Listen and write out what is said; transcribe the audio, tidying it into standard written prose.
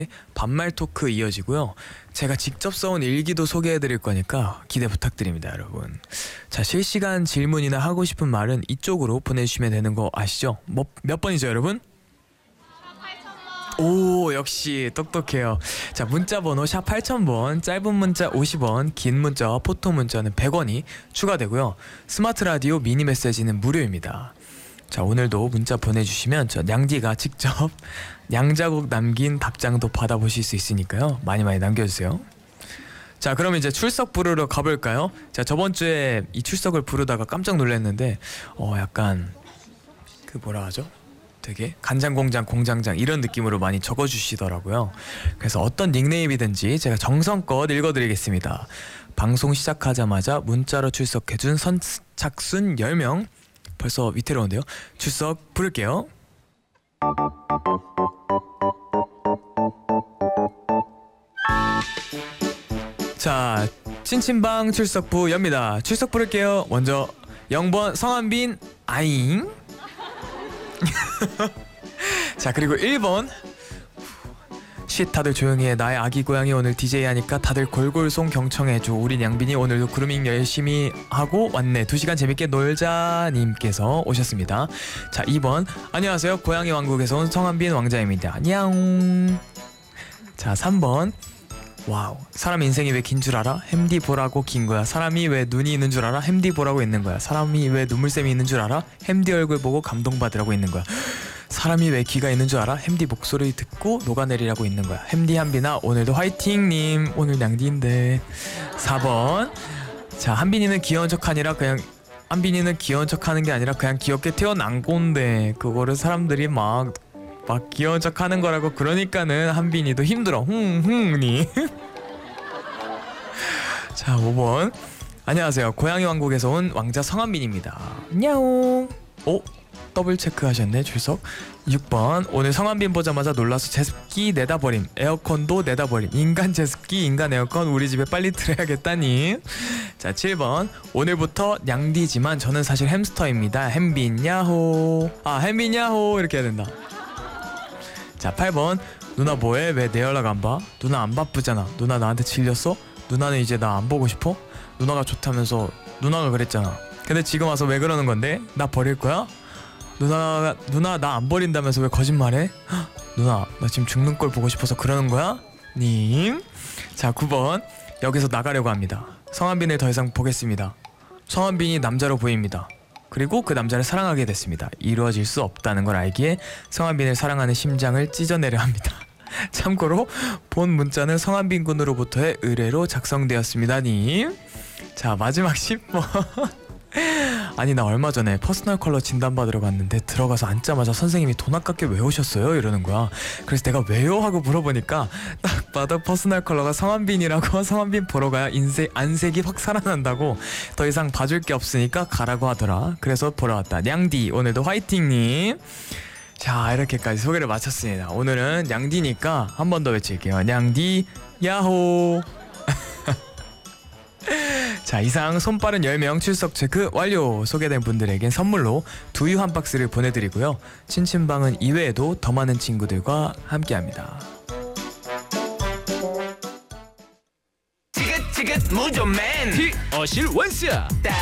반말 토크 이어지고요. 제가 직접 써온 일기도 소개해드릴 거니까 기대 부탁드립니다, 여러분. 자, 실시간 질문이나 하고 싶은 말은 이쪽으로 보내주시면 되는 거 아시죠? 몇 번이죠, 여러분? 오, 역시 똑똑해요. 자, 문자번호 샵 8000번, 짧은 문자 50원, 긴 문자와 포토 문자는 100원이 추가되고요. 스마트 라디오 미니 메시지는 무료입니다. 자, 오늘도 문자 보내주시면 저 냥디가 직접 냥자국 남긴 답장도 받아보실 수 있으니까요. 많이 남겨주세요. 자, 그럼 이제 출석 부르러 가볼까요? 자, 저번 주에 이 출석을 부르다가 깜짝 놀랐는데 약간 그 뭐라 하죠? 되게 간장공장 공장장 이런 느낌으로 많이 적어주시더라고요. 그래서 어떤 닉네임이든지 제가 정성껏 읽어드리겠습니다. 방송 시작하자마자 문자로 출석해준 선착순 10명, 벌써 위태로운데요. 출석 부를게요. 자, 찐친방 출석부 엽니다. 출석 부를게요. 먼저 0번 성한빈 아잉. 자, 그리고 1번 쉿, 다들 조용히 해. 나의 아기 고양이 오늘 DJ 하니까 다들 골골송 경청해줘. 우리 양빈이 오늘도 그루밍 열심히 하고 왔네. 2시간 재밌게 놀자 님께서 오셨습니다. 자, 2번 안녕하세요. 고양이 왕국에서 온 성한빈 왕자입니다. 냐옹. 자, 3번 와우, 사람 인생이 왜 긴 줄 알아? 햄디 보라고 긴 거야. 사람이 왜 눈이 있는 줄 알아? 햄디 보라고 있는 거야. 사람이 왜 눈물샘이 있는 줄 알아? 햄디 얼굴 보고 감동받으라고 있는 거야. 사람이 왜 귀가 있는 줄 알아? 햄디 목소리 듣고 녹아내리라고 있는 거야. 햄디 한빈아 오늘도 화이팅 님. 오늘 냥디인데. 4번 자, 한빈이는 귀여운 척 아니라 그냥 한빈이는 귀여운 척 하는 게 아니라 그냥 귀엽게 태어난 건데 그거를 사람들이 막 귀여운 척 하는 거라고. 그러니까는 한빈이도 힘들어. 니. 자, 5번 안녕하세요. 고양이 왕국에서 온 왕자 성한빈입니다. 냐옹. 오, 더블 체크 하셨네. 출석. 6번 오늘 성한빈 보자마자 놀라서 제습기 내다 버림. 에어컨도 내다 버림. 인간 제습기 인간 에어컨 우리 집에 빨리 들어야겠다니. 자, 7번 오늘부터 냥디지만 저는 사실 햄스터입니다. 햄빈 야호. 아, 햄빈 야호 이렇게 해야 된다. 자, 8번 누나 뭐해? 왜 내 연락 안 봐? 누나 안 바쁘잖아. 누나 나한테 질렸어? 누나는 이제 나 안 보고 싶어? 누나가 좋다면서 누나가 그랬잖아. 근데 지금 와서 왜 그러는 건데? 나 버릴 거야? 누나 나 안 버린다면서 왜 거짓말해? 헉, 누나 나 지금 죽는 걸 보고 싶어서 그러는 거야? 님. 자, 9번 여기서 나가려고 합니다. 성한빈을 더 이상 보겠습니다. 성한빈이 남자로 보입니다. 그리고 그 남자를 사랑하게 됐습니다. 이루어질 수 없다는 걸 알기에 성한빈을 사랑하는 심장을 찢어내려 합니다. 참고로 본 문자는 성한빈 군으로부터의 의뢰로 작성되었습니다 님. 자, 마지막 10번 아니 나 얼마 전에 퍼스널 컬러 진단받으러 갔는데 들어가서 앉자마자 선생님이 돈 아깝게 왜 오셨어요? 이러는 거야. 그래서 내가 왜요? 하고 물어보니까 딱 봐도 퍼스널 컬러가 성한빈이라고. 성한빈 보러 가야 안색이 확 살아난다고. 더 이상 봐줄 게 없으니까 가라고 하더라. 그래서 보러 왔다. 냥디 오늘도 화이팅님. 자, 이렇게까지 소개를 마쳤습니다. 오늘은 냥디니까 한 번 더 외칠게요. 냥디 야호. 자, 이상 손빠른 10명 출석 체크 완료. 소개된 분들에겐 선물로 두유 한 박스를 보내드리고요. 친친방은 이외에도 더 많은 친구들과 함께합니다. 지긋지긋 무조맨 어실 원스